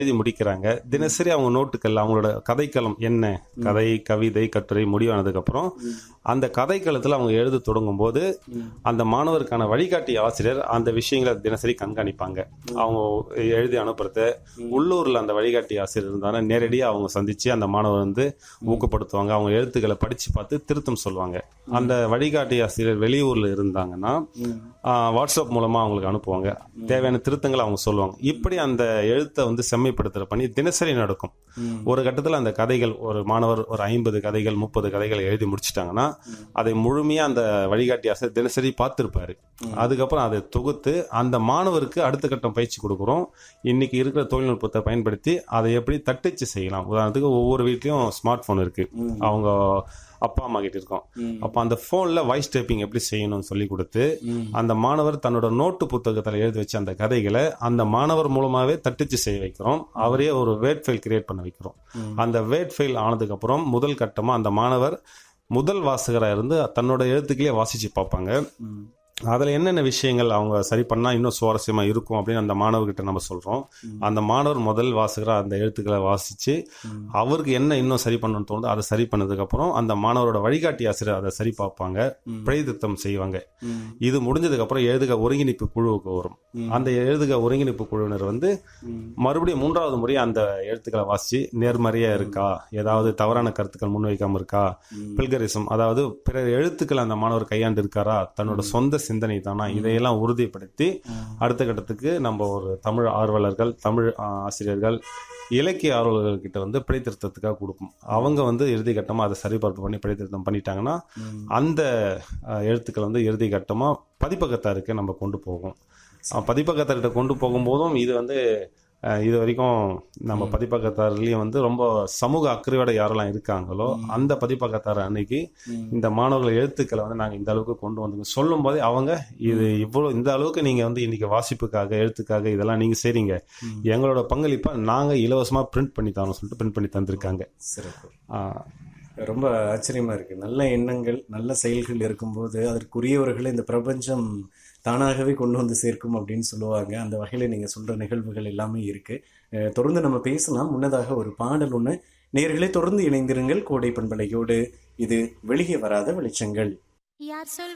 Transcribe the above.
எழுதி முடிக்கிறாங்க. தினசரி அவங்க நோட்டுகள் அவங்களோட கதைக்களம் என்ன, கதை, கவிதை, கட்டுரை முடிவானதுக்கப்புறம் அந்த கதைக்களத்தில் அவங்க எழுத தொடங்கும் போது அந்த மாணவருக்கான வழிகாட்டி ஆசிரியர் அந்த விஷயங்களை தினசரி கண்காணிப்பாங்க. அவங்க எழுதி அனுப்புறத உள்ளூரில் அந்த வழிகாட்டி ஆசிரியர் இருந்தாலும் நேரடியாக அவங்க சந்திச்சு அந்த மாணவர் வந்து ஊக்கப்படுத்துவாங்க. அவங்க எழுத்துக்களை படித்து பார்த்து திருத்தம் சொல்லுவாங்க. அந்த வழிகாட்டி ஆசிரியர் வெளியூரில் இருந்தாங்கன்னா வாட்ஸ்அப் மூலமாக அவங்களுக்கு அனுப்புவாங்க. தேவையான திருத்தங்களை அவங்க சொல்லுவாங்க. இப்படி அந்த எழுத்தை வந்து செம்மைப்படுத்துகிற பணி தினசரி நடக்கும். ஒரு கட்டத்தில் அந்த கதைகள் ஒரு மாணவர் ஒரு 50 கதைகள் 30 கதைகள் எழுதி முடிச்சிட்டாங்கன்னா அதை முழுமையாக அந்த வழிகாட்டி ஆசிரியர் தினசரி பார்த்துருப்பாரு. அதுக்கப்புறம் அதை தொகுத்து அந்த மாணவருக்கு அடுத்த கட்டம் பயிற்சி கொடுக்குறோம். இன்னைக்கு இருக்கிற தொழில்நுட்பத்தை பயன்படுத்தி அதை எப்படி தட்டச்சு செய்யலாம். உதாரணத்துக்கு ஒவ்வொரு வீட்லையும் ஸ்மார்ட் போன் இருக்கு, அவங்க அப்பா அம்மா கிட்ட இருக்கோம். அப்போ அந்த போன்ல வாய்ஸ் டைப்பிங் எப்படி செய்யணும்னு சொல்லி கொடுத்து அந்த மாணவர் தன்னோட நோட்டு புத்தகத்தில் எழுதி வச்சு அந்த கதைகளை அந்த மாணவர் மூலமாவே தட்டச்சு செய்ய வைக்கிறோம். அவரே ஒரு வேர்ட் ஃபைல் கிரியேட் பண்ண வைக்கிறோம். அந்த வேர்ட் ஃபைல் ஆனதுக்கு அப்புறம் முதல் கட்டமா அந்த மாணவர் முதல் வாசகராக இருந்து தன்னோட எழுத்துக்களே வாசிச்சு பார்ப்பாங்க. அதில் என்னென்ன விஷயங்கள் அவங்க சரி பண்ணால் இன்னும் சுவாரஸ்யமாக இருக்கும் அப்படின்னு அந்த மாணவர்கிட்ட நம்ம சொல்கிறோம். அந்த மாணவர் முதல் வாசகராக அந்த எழுத்துக்களை வாசித்து அவருக்கு என்ன இன்னும் சரி பண்ணணும்னு தோணுது அதை சரி பண்ணதுக்கப்புறம் அந்த மாணவரோட வழிகாட்டி ஆசிரியர் அதை சரி பார்ப்பாங்க, பிழை திருத்தம் செய்வாங்க. இது முடிஞ்சதுக்கப்புறம் எழுதுக ஒருங்கிணைப்பு குழுவுக்கு வரும். அந்த எழுதுக ஒருங்கிணைப்பு குழுவினர் வந்து மறுபடியும் 3வது முறை அந்த எழுத்துக்களை வாசித்து நேர்மறையாக இருக்கா, ஏதாவது தவறான கருத்துக்கள் முன்வைக்காமல் இருக்கா, பில்கரிசம் அதாவது பிறர் எழுத்துக்கள் அந்த மாணவர் கையாண்டு இருக்காரா, தன்னோட சொந்த சிந்தனை தானா, இதையெல்லாம் உறுதிப்படுத்தி அடுத்த கட்டத்துக்கு நம்ம ஒரு தமிழ் ஆர்வலர்கள், தமிழ் ஆசிரியர்கள், இலக்கிய ஆர்வலர்கள் கிட்ட வந்து பிழைத்திருத்தத்துக்காக கொடுக்கும். அவங்க வந்து இறுதி கட்டமா அதை சரிபார்ப்பு பண்ணி பிழைத்திருத்தம் பண்ணிட்டாங்கன்னா அந்த எழுத்துக்கள் வந்து இறுதி கட்டமா பதிப்பகத்தாருக்கு நம்ம கொண்டு போகும். பதிப்பகத்தார்கிட்ட கொண்டு போகும்போதும் இது வந்து இது வரைக்கும் நம்ம பதிப்பகத்தாரிலையும் வந்து ரொம்ப சமூக அக்கறையோட யாரெல்லாம் இருக்காங்களோ அந்த பதிப்பகத்தார் அன்னைக்கு இந்த மாணவர்கள் எழுத்துக்களை வந்து நாங்கள் இந்த அளவுக்கு கொண்டு வந்து சொல்லும் போதே அவங்க இது இவ்வளோ இந்த அளவுக்கு நீங்கள் வந்து இன்னைக்கு வாசிப்புக்காக எழுத்துக்காக இதெல்லாம் நீங்கள் செய்றீங்க, எங்களோட பங்களிப்பா நாங்கள் இலவசமாக பிரிண்ட் பண்ணி தரோம் சொல்லிட்டு பிரிண்ட் பண்ணி தந்திருக்காங்க. சிறப்பு. ரொம்ப ஆச்சரியமா இருக்கு. நல்ல எண்ணங்கள் நல்ல செயல்கள் இருக்கும்போது அதற்குரியவர்களை இந்த பிரபஞ்சம் தானாகவே கொண்டு வந்து சேர்க்கும் அப்படின்னு சொல்லுவாங்க. அந்த வகையில நீங்க சொல்ற நிகழ்வுகள் எல்லாமே இருக்கு. தொடர்ந்து நம்ம பேசலாம். முன்னதாக ஒரு பாடல் ஒன்று. நேயர்களே தொடர்ந்து இணைந்திருங்கள் கோடை பண்பலையோடு. இது வெளியே வராத வெளிச்சங்கள்.